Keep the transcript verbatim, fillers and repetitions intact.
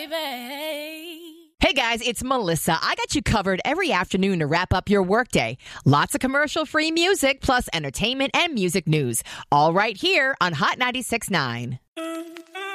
Hey guys, it's Melissa. I got you covered every afternoon to wrap up your workday. Lots of commercial-free music, plus entertainment and music news. All right here on Hot ninety-six point nine.